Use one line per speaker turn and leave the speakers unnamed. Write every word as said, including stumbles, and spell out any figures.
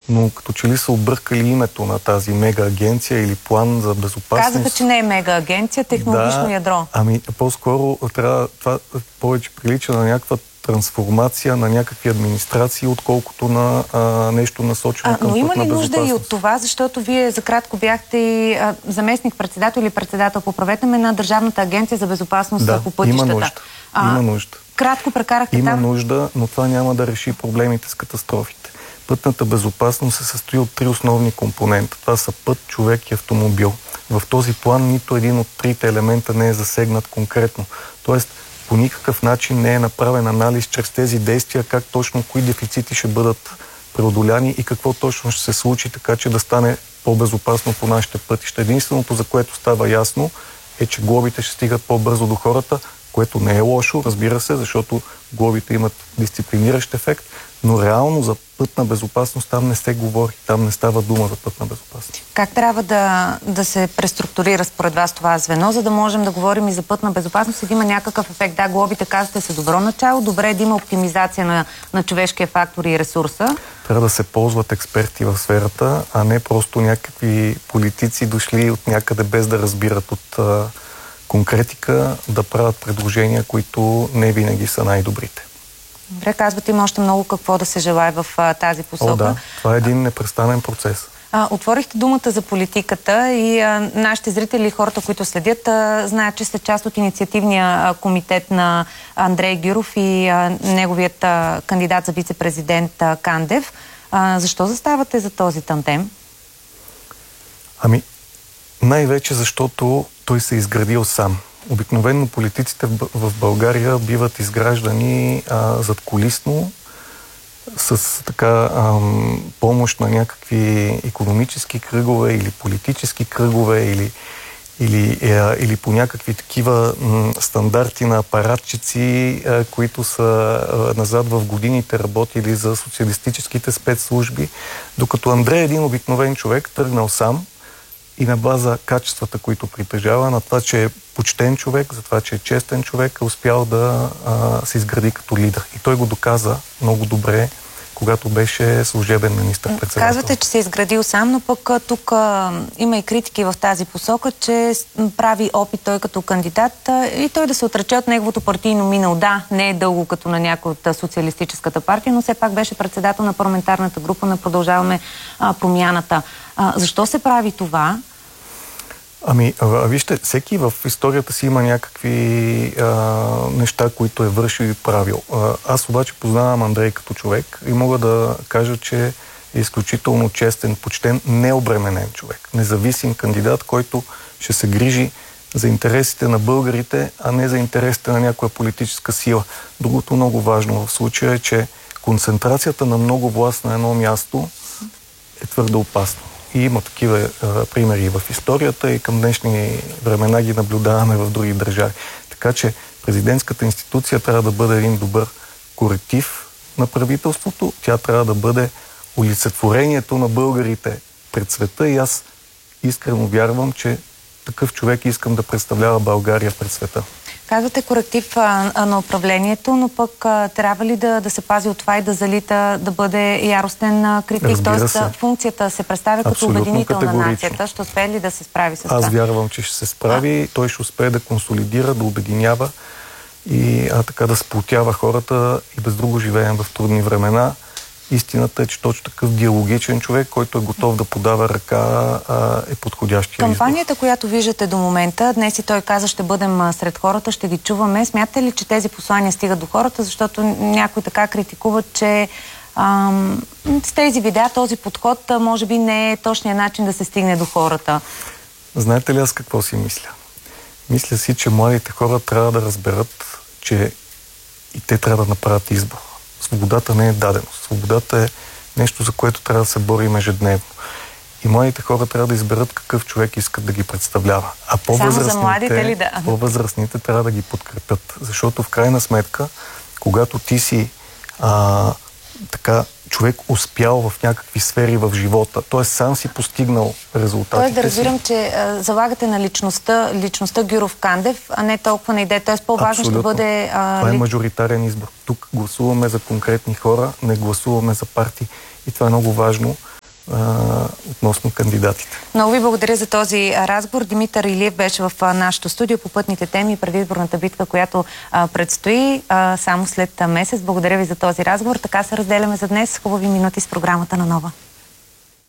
но като че ли са объркали името на тази мега агенция или план за безопасност.
Казаха, че не е мега агенция, технологично
да,
ядро.
Ами по-скоро трябва, това повече прилича на някаква трансформация на някакви администрации, отколкото на а, нещо насочено
а,
към
но има
пътна
ли нужда
безопасност.
и от това, защото вие за кратко бяхте и а, заместник-председател или председател, поправете ме, на Държавната агенция за безопасност
да,
по пътищата.
Има нужда.
А,
има нужда.
Кратко прекарахте
има
там.
Има нужда, но това няма да реши проблемите с катастрофите. Пътната безопасност се състои от три основни компонента. Това са път, човек и автомобил. В този план нито един от трите елемента не е засегнат конкретно. Тоест, по никакъв начин не е направен анализ чрез тези действия, как точно, кои дефицити ще бъдат преодоляни и какво точно ще се случи, така че да стане по-безопасно по нашите пътища. Единственото, за което става ясно, е, че глобите ще стигат по-бързо до хората, което не е лошо, разбира се, защото глобите имат дисциплиниращ ефект, но реално за пътна безопасност там не се говори, там не става дума за пътна безопасност.
Как трябва да, да се преструктурира според вас това звено, за да можем да говорим и за пътна безопасност и да има някакъв ефект? Да, глобите, казвате, са добро начало, добре е да има оптимизация на, на човешкия фактор и ресурса.
Трябва да се ползват експерти в сферата, а не просто някакви политици дошли от някъде без да разбират от а, конкретика, да правят предложения, които не винаги са най-добрите.
Добре, казвате, има още много какво да се желае в а, тази посока.
О, да. Това е един непрестанен процес.
А, отворихте думата за политиката и а, нашите зрители и хората, които следят, а, знаят, че сте част от инициативния а, комитет на Андрей Гюров и а, неговият а, кандидат за вице-президент а, Кандев. А, защо заставате за този тандем?
Ами, най-вече защото той се е изградил сам. Обикновено политиците в България биват изграждани а, задкулисно, с така ам, помощ на някакви икономически кръгове или политически кръгове или, или, е, или по някакви такива м, стандарти на апаратчици, е, които са е, назад в годините работили за социалистическите спецслужби, докато Андрей е един обикновен човек, тръгнал сам и на база качествата, които притежава, на това, че е почтен човек, за това, че е честен човек, е успял да а, се изгради като лидер. И той го доказа много добре, когато беше служебен министър-председател.
Казвате, че се е изградил сам, но пък тук а, има и критики в тази посока, че прави опит той като кандидат а, и той да се отрече от неговото партийно минало. Да, не е дълго като на някой от социалистическата партия, но все пак беше председател на парламентарната група на Продължаваме а, промяната. А, защо се прави това?
Ами, а, вижте, всеки в историята си има някакви а, неща, които е вършил и правил. А, аз обаче познавам Андрей като човек и мога да кажа, че е изключително честен, почтен, необременен човек. Независим кандидат, който ще се грижи за интересите на българите, а не за интересите на някоя политическа сила. Другото много важно в случая е, че концентрацията на много власт на едно място е твърде опасно. И има такива а, примери в историята и към днешни времена ги наблюдаваме в други държави. Така че президентската институция трябва да бъде един добър коректив на правителството. Тя трябва да бъде олицетворението на българите пред света и аз искрено вярвам, че такъв човек искам да представлява България пред света.
Казвате коректив а, а, на управлението, но пък а, трябва ли да, да се пази от това и да залита, да бъде яростен а, критик? Тоест се. функцията се представя като обединител на нацията. Ще успее ли да се справи с това?
Аз вярвам, че ще се справи. А? Той ще успее да консолидира, да обединява и а, така да сплотява хората и без друго живеем в трудни времена. Истината е, че точно такъв диалогичен човек, който е готов да подава ръка, е подходящия избор.
Кампанията, която виждате до момента, днес и той каза, ще бъдем сред хората, ще ги чуваме. Смятате ли, че тези послания стигат до хората? Защото някои така критикуват, че ам, с тези видеа, този подход, може би не е точният начин да се стигне до хората.
Знаете ли аз какво си мисля? Мисля си, че младите хора трябва да разберат, че и те трябва да направят избор. Свободата не е даденост. Свободата е нещо, за което трябва да се борим ежедневно. И младите хора трябва да изберат какъв човек искат да ги представлява. А по-възрастните,
да?
по-възрастните трябва да ги подкрепят. Защото в крайна сметка, когато ти си а, така човек успял в някакви сфери в живота, т.е. сам си постигнал резултатите.
Тоест да разбирам, си... че а, залагате на личността, личността Гюров-Кандев, а не толкова на идея. Т.е. по-важно ще бъде... А,
това е мажоритарен избор. Тук гласуваме за конкретни хора, не гласуваме за партии. И това е много важно, а, относно кандидатите.
Много ви благодаря за този разговор. Димитър Илиев беше в а, нашото студио по пътните теми преди изборната битка, която а, предстои а, само след а, месец. Благодаря ви за този разговор. Така се разделяме за днес. Хубави минути с програмата на Нова.